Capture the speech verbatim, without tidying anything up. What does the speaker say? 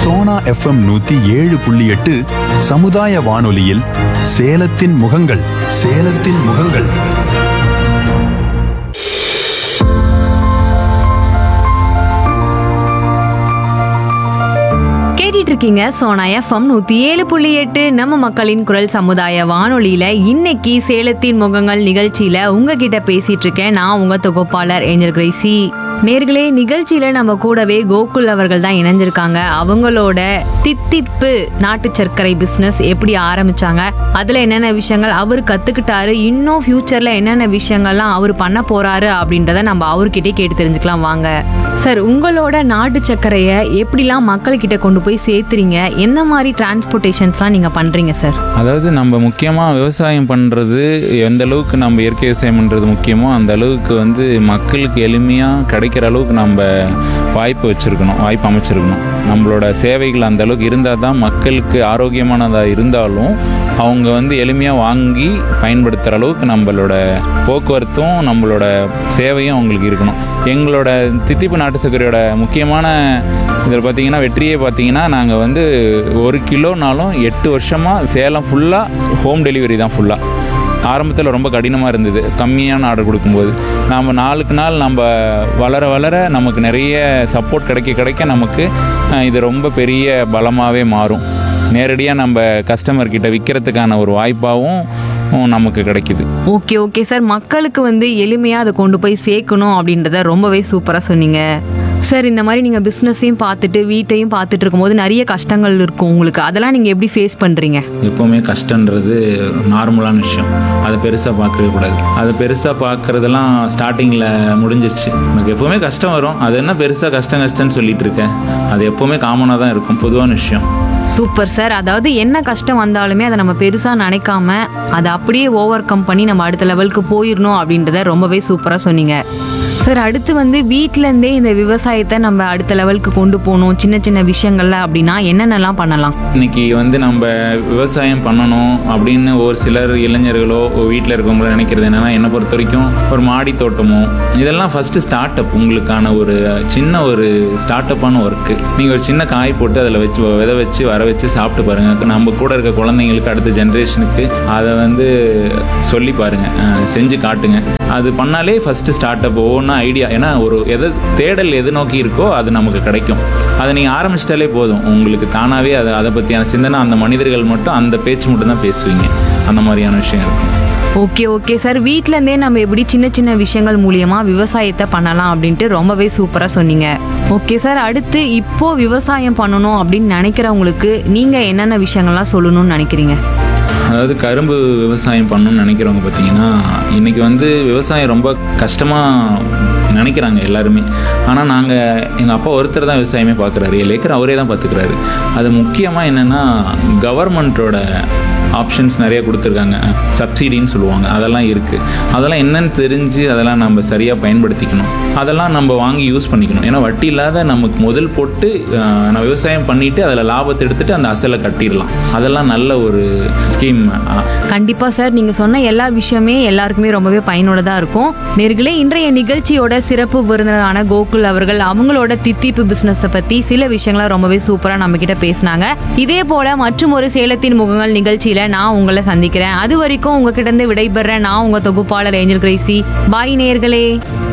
Sona FM நூத்தி ஏழு புள்ளி எட்டு சமுதாய வானொலியில் சேலத்தின் முகங்கள் சேலத்தின் முகங்கள். இருக்கீங்க சோனா எஃப்எம் நூத்தி ஏழு புள்ளி எட்டு நம்ம மக்களின் குரல் சமுதாய வானொலியில இன்னைக்கு சேலத்தின் முகங்கள் நிகழ்ச்சியில உங்ககிட்ட பேசிட்டு இருக்கேன். நான் உங்க தொகுப்பாளர் ஏஞ்சல் கிரேசி. நேர்களே, நிகழ்ச்சியில நம்ம கூடவே கோகுல் அவர்கள் தான் இணைஞ்சிருக்காங்க. அவங்களோட தித்திப்பு நாட்டு சர்க்கரை பிசினஸ் எப்படி ஆரம்பிச்சாங்க, அதுல என்னென்ன விஷயங்கள் அவர் கத்துக்கிட்டாரு, இன்னும் ஃபியூச்சர்ல என்னென்ன விஷயங்கள்லாம் அவர் பண்ண போறாரு அப்படின்றத நம்ம அவர்கிட்டே கேட்டு தெரிஞ்சுக்கலாம். வாங்க சார், உங்களோட நாட்டு சர்க்கரையை எப்படிலாம் மக்கள்கிட்ட கொண்டு போய் சேர்த்துறீங்க, என்ன மாதிரி டிரான்ஸ்போர்ட்டேஷன்ஸ்லாம் நீங்க பண்றீங்க சார்? அதாவது நம்ம முக்கியமாக விவசாயம் பண்ணுறது எந்த அளவுக்கு நம்ம இயற்கை விவசாயம் பண்ணுறது முக்கியமோ அந்த அளவுக்கு வந்து மக்களுக்கு எளிமையாக கிடைக்கிற அளவுக்கு நம்ம வாய்ப்பு வச்சுருக்கணும், வாய்ப்பு அமைச்சிருக்கணும். நம்மளோட சேவைகள் அந்த அளவுக்கு இருந்தால் தான் மக்களுக்கு ஆரோக்கியமானதாக இருந்தாலும் அவங்க வந்து எளிமையாக வாங்கி பயன்படுத்துகிற அளவுக்கு நம்மளோட போக்குவரத்தும் நம்மளோட சேவையும் அவங்களுக்கு இருக்கணும். எங்களோட தித்திப்பு நாட்டு சர்க்கரையோட முக்கியமான இதில் பார்த்திங்கன்னா வெற்றியே பார்த்திங்கன்னா நாங்கள் வந்து ஒரு கிலோனாலும் எட்டு வருஷமாக சேலம் ஃபுல்லாக ஹோம் டெலிவரி தான். ஃபுல்லாக ஆரம்பத்தில் ரொம்ப கடினமாக இருந்தது, கம்மியான ஆர்டர் கொடுக்கும்போது. நம்ம நாளுக்கு நாள் நம்ம வளர வளர நமக்கு நிறைய சப்போர்ட் கிடைக்க கிடைக்க நமக்கு இது ரொம்ப பெரிய பலமாகவே மாறும். நேரடியாக நம்ம கஸ்டமர்கிட்ட விற்கிறதுக்கான ஒரு வாய்ப்பாகவும் நமக்கு கிடைக்குது. ஓகே ஓகே சார், மக்களுக்கு வந்து எளிமையாக அதை கொண்டு போய் சேர்க்கணும் அப்படின்றத ரொம்பவே சூப்பராக சொன்னீங்க சார். இந்த மாதிரி நீங்கள் பிஸ்னஸையும் பார்த்துட்டு வீட்டையும் பார்த்துட்டு இருக்கும்போது நிறைய கஷ்டங்கள் இருக்கும் உங்களுக்கு, அதெல்லாம் நீங்கள் எப்படி ஃபேஸ் பண்ணுறீங்க? எப்போவுமே கஷ்டன்றது நார்மலான விஷயம், அதை பெருசாக பார்க்கவே கூடாது. அதை பெருசாக பார்க்குறதெல்லாம் ஸ்டார்டிங்கில் முடிஞ்சிருச்சு. எனக்கு எப்போவுமே கஷ்டம் வரும், அது என்ன பெருசாக கஷ்டம் கஷ்டம்னு சொல்லிட்டு இருக்கேன், அது எப்போவுமே காமனாக தான் இருக்கும், பொதுவான விஷயம். Super sir. அதாவது என்ன கஷ்டம் வந்தாலுமே அதை நம்ம பெருசாக நினைக்காம அதை அப்படியே ஓவர் கம் பண்ணி நம்ம அடுத்த லெவலுக்கு போயிடணும் அப்படின்றத ரொம்பவே சூப்பராக சொன்னீங்க சார். அடுத்து வந்து வீட்டிலேருந்தே இந்த விவசாயத்தை நம்ம அடுத்த லெவலுக்கு கொண்டு போகணும் சின்ன சின்ன விஷயங்கள்ல அப்படின்னா என்னென்னலாம் பண்ணலாம்? இன்னைக்கு வந்து நம்ம விவசாயம் பண்ணணும் அப்படின்னு ஒரு சிலர் இளைஞர்களோ வீட்டில் இருக்கவங்களோ நினைக்கிறது என்னென்னா, என்னை பொறுத்த வரைக்கும் ஒரு மாடி தோட்டமோ இதெல்லாம் ஃபஸ்ட்டு ஸ்டார்ட் அப், உங்களுக்கான ஒரு சின்ன ஒரு ஸ்டார்ட் அப்பான ஒர்க்கு. நீங்கள் ஒரு சின்ன காய் போட்டு அதில் வச்சு விதை வச்சு வர வச்சு சாப்பிட்டு பாருங்கள். நம்ம கூட இருக்க குழந்தைங்களுக்கு அடுத்த ஜென்ரேஷனுக்கு அதை வந்து சொல்லி பாருங்கள், செஞ்சு காட்டுங்க. அது பண்ணாலே ஃபஸ்ட்டு ஸ்டார்ட் அப் ஒவ்வொன்றா ஐடியா. ஏன்னா ஒரு எதை தேடல் எது நோக்கி இருக்கோ அது நமக்கு கிடைக்கும். அதை நீங்கள் ஆரம்பிச்சிட்டாலே போதும், உங்களுக்கு தானாகவே அதை அதை பற்றியான சிந்தனை அந்த மனிதர்கள் மட்டும் அந்த பேச்சு மட்டும் தான் பேசுவீங்க. அந்த மாதிரியான விஷயம் இருக்கும். ஓகே ஓகே சார், வீட்டிலேருந்தே நம்ம எப்படி சின்ன சின்ன விஷயங்கள் மூலியமா விவசாயத்தை பண்ணலாம் அப்படின்ட்டு ரொம்பவே சூப்பராக சொன்னீங்க. ஓகே சார், அடுத்து இப்போ விவசாயம் பண்ணணும் அப்படின்னு நினைக்கிறவங்களுக்கு நீங்கள் என்னென்ன விஷயங்கள்லாம் சொல்லணும்னு நினைக்கிறீங்க? அதாவது கரும்பு விவசாயம் பண்ணணும்னு நினைக்கிறவங்க பார்த்தீங்கன்னா, இன்றைக்கி வந்து விவசாயம் ரொம்ப கஷ்டமாக நினைக்கிறாங்க எல்லாருமே. ஆனால் நாங்கள் எங்கள் அப்பா ஒருத்தர் தான் விவசாயமே பார்க்குறாரு, ஏழு ஏக்கர் அவரே தான் பார்த்துக்கிறாரு. அது முக்கியமாக என்னென்னா கவர்மெண்ட்டோட ஆப்ஷன்ஸ் நிறைய கொடுத்துருக்காங்க, சப்சிடின்னு சொல்லுவாங்க, அதெல்லாம் இருக்குது. அதெல்லாம் என்னென்னு தெரிஞ்சு அதெல்லாம் நம்ம சரியாக பயன்படுத்திக்கணும், அதெல்லாம் நம்ம வாங்கி யூஸ் பண்ணிக்கணும். ஏன்னா வட்டி இல்லாத நமக்கு முதல் போட்டு நான் விவசாயம் பண்ணிவிட்டு அதில் லாபத்தை எடுத்துகிட்டு அந்த அசலை கட்டிடலாம். அதெல்லாம் நல்ல ஒரு ஸ்கீம். கண்டிப்பாக சார், நீங்கள் சொன்ன எல்லா விஷயமே எல்லாருக்குமே ரொம்பவே பயனுள்ளதாக இருக்கும். நேர்களே, இன்றைய நிகழ்ச்சியோட சிறப்பு விருந்தினரான கோகுல் அவர்கள் அவங்களோட தித்திப்பு பிஸ்னஸை பற்றி சில விஷயங்களை ரொம்பவே சூப்பராக நம்ம கிட்ட பேசினாங்க. இதே போல மற்றும் ஒரு சேலத்தின் முகங்கள் நிகழ்ச்சியில் நான் உங்களை சந்திக்கிறேன். அது வரைக்கும் உங்ககிட்ட இருந்து விடைபெறேன். நான் உங்க தொகுப்பாளர் ஏஞ்சல் கிரேசி. பாய் நேர்களே.